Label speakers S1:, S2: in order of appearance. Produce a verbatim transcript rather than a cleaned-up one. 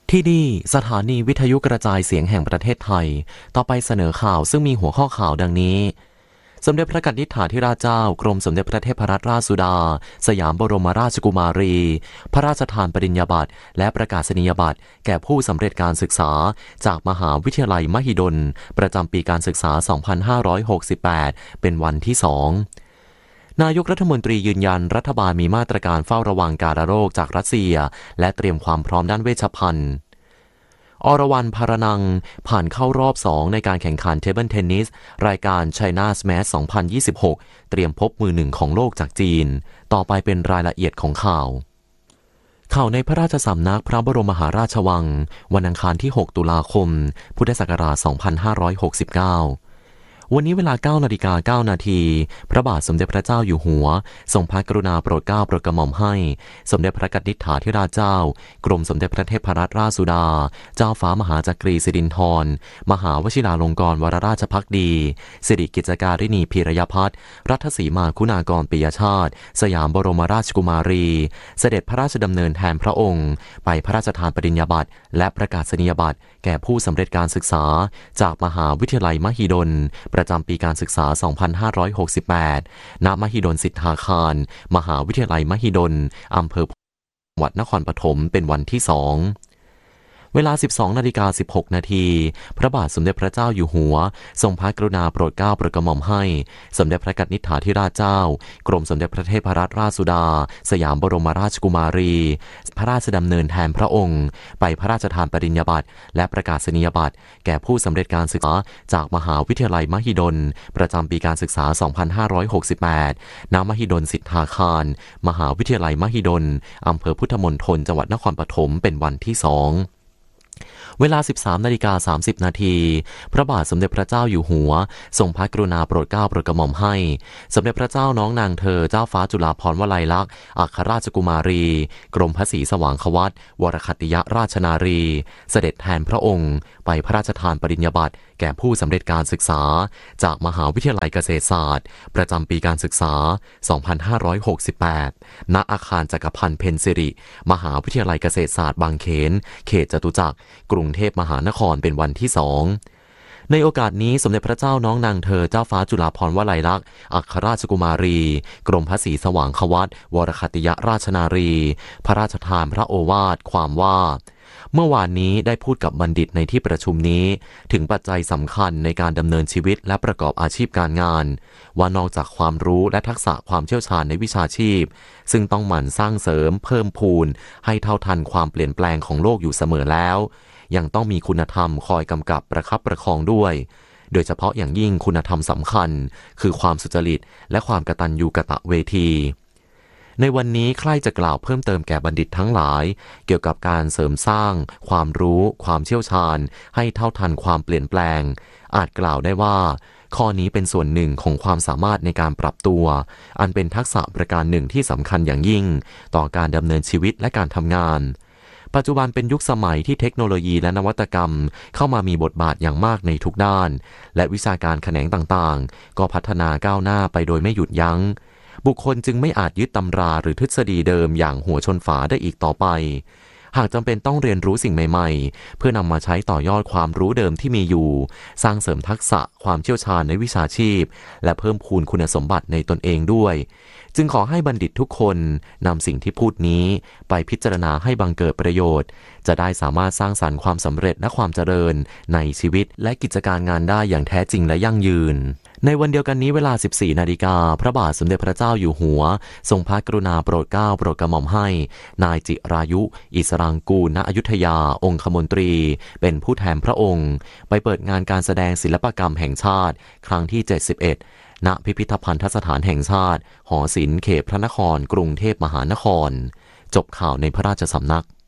S1: ที่นี่สถานีวิทยุกระจายเสียงแห่งประเทศไทยต่อไปเสนอข่าวซึ่งมีหัวข้อข่าวดังนี้สมเด็จพระกนิษฐาธิราชเจ้ากรมสมเด็จพระเทพรัตนราชสุดาสยามบรมราชกุมารีพระราชทานปริญญาบัตรและประกาศนียบัตรแก่ผู้สำเร็จการศึกษาจากมหาวิทยาลัยมหิดลประจำปีการศึกษา สองพันห้าร้อยหกสิบแปด เป็นวันที่สองนายกรัฐมนตรียืนยันรัฐบาลมีมาตรการเฝ้าระวังการโรคจากรัสเซียและเตรียมความพร้อมด้านเวชภัณฑ์อรวรรณ ภารนังผ่านเข้ารอบสองในการแข่งขันเทเบิลเทนนิสรายการ China's Match สองพันยี่สิบหกเตรียมพบมือหนึ่งของโลกจากจีนต่อไปเป็นรายละเอียดของข่าวข่าวในพระราชสำนักพระบรมมหาราชวังวันอังคารที่หกตุลาคมพุทธศักราชสองพันห้าร้อยหกสิบเก้าวันนี้เวลา เก้านาฬิกาเก้านาทีพระบาทสมเด็จพระเจ้าอยู่หัวทรงพระกรุณาโปรดเกล้าโปรดกระหม่อมให้สมเด็จพระกนิษฐาธิราชเจ้ากรมสมเด็จพระเทพรัตนราชสุดาเจ้าฟ้ามหาจักรีสิรินธรมหาวชิราลงกรณ์วรราชภักดีสิริกิจการิณีพีรยพัฒน์รัฐสีมาคุณากรปิยชาติสยามบรมราชกุมารีเสด็จพระราชดำเนินแทนพระองค์ไปพระราชทานปริญญาบัตรและประกาศนียบัตรแก่ผู้สำเร็จการศึกษาจากมหาวิทยาลัยมหิดลประจำปีการศึกษา สองพันห้าร้อยหกสิบแปด ณ มหิดลสิทธาคารมหาวิทยาลัยมหิดลอำเภอจังหวัดนครปฐมเป็นวันที่สองเวลา สิบสองนาฬิกาสิบหกนาทีพระบาทสมเด็จพระเจ้าอยู่หัวทรงพระกรุณาโปรดเกล้าโปรดกระหม่อมให้สมเด็จพระกนิษฐาธิราชเจ้ากรมสมเด็จพระเทพรัตนราชสุดาสยามบรมราชกุมารีพระราชดำเนินแทนพระองค์ไปพระราชทานปริญญาบัตรและประกาศนียบัตรแก่ผู้สำเร็จการศึกษาจากมหาวิทยาลัยมหิดลประจำปีการศึกษา สองพันห้าร้อยหกสิบแปด ณ มหิดลสิทธาคารมหาวิทยาลัยมหิดลอำเภอพุทธมณฑลจังหวัดนครปฐมเป็นวันที่สองเวลา สิบสามนาฬิกาสามสิบนาทีพระบาทสมเด็จพระเจ้าอยู่หัวทรงพระกรุณาโปรดเกล้าโปรดกระหม่อมให้สมเด็จพระเจ้าน้องนางเธอเจ้าฟ้าจุฬาภรณ์วลัยลักษณ์อัครราชกุมารีกรมพระศรีสว่างควัตรวรคัตติยราชนารีเสด็จแทนพระองค์ไปพระราชทานปริญญาบัตรแก่ผู้สำเร็จการศึกษาจากมหาวิทยาลัยเกษตรศาสตร์ประจำปีการศึกษา สองพันห้าร้อยหกสิบแปด ณ อาคารจักรพันธ์เพ็ญสิริมหาวิทยาลัยเกษตรศาสตร์บางเขนเขตจตุจักรกรุงเทพมหานครเป็นวันที่สองในโอกาสนี้สมเด็จพระเจ้าน้องนางเธอเจ้าฟ้าจุฬาภรณ์วลัยลักษณ์อัครราชกุมารีกรมพระศรีสว่างควัตรวรคัตติยราชนารีพระราชทานพระโอวาทความว่าเมื่อวานนี้ได้พูดกับบัณฑิตในที่ประชุมนี้ถึงปัจจัยสำคัญในการดำเนินชีวิตและประกอบอาชีพการงานว่านอกจากความรู้และทักษะความเชี่ยวชาญในวิชาชีพซึ่งต้องหมั่นสร้างเสริมเพิ่มพูนให้เท่าทันความเปลี่ยนแปลงของโลกอยู่เสมอแล้วยังต้องมีคุณธรรมคอยกำกับประคับประคองด้วยโดยเฉพาะอย่างยิ่งคุณธรรมสำคัญคือความสุจริตและความกตัญญูกตเวทีในวันนี้ใคร่จะกล่าวเพิ่มเติมแก่บัณฑิตทั้งหลายเกี่ยวกับการเสริมสร้างความรู้ความเชี่ยวชาญให้เท่าทันความเปลี่ยนแปลงอาจกล่าวได้ว่าข้อนี้เป็นส่วนหนึ่งของความสามารถในการปรับตัวอันเป็นทักษะประการหนึ่งที่สำคัญอย่างยิ่งต่อการดำเนินชีวิตและการทำงานปัจจุบันเป็นยุคสมัยที่เทคโนโลยีและนวัตกรรมเข้ามามีบทบาทอย่างมากในทุกด้านและวิชาการแขนงต่างๆก็พัฒนาก้าวหน้าไปโดยไม่หยุดยั้งบุคคลจึงไม่อาจยึดตำราหรือทฤษฎีเดิมอย่างหัวชนฝาได้อีกต่อไปหากจำเป็นต้องเรียนรู้สิ่งใหม่ๆเพื่อนำมาใช้ต่อยอดความรู้เดิมที่มีอยู่สร้างเสริมทักษะความเชี่ยวชาญในวิชาชีพและเพิ่มพูนคุณสมบัติในตนเองด้วยจึงขอให้บัณฑิตทุกคนนำสิ่งที่พูดนี้ไปพิจารณาให้บังเกิดประโยชน์จะได้สามารถสร้างสรรค์ความสำเร็จและความเจริญในชีวิตและกิจการงานได้อย่างแท้จริงและยั่งยืนในวันเดียวกันนี้เวลา สิบสี่นาฬิกาพระบาทสมเด็จพระเจ้าอยู่หัวทรงพระกรุณาโปรดเกล้าโปรดกระหม่อมให้นายจิรายุอิสรางกูลณอยุธยาองคมนตรีเป็นผู้แทนพระองค์ไปเปิดงานการแสดงศิลปกรรมแห่งชาติครั้งที่เจ็ดสิบเอ็ดณพิพิธภัณฑสถานแห่งชาติหอศิลป์เขตพระนครกรุงเทพมหานครจบข่าวในพระราชสำนัก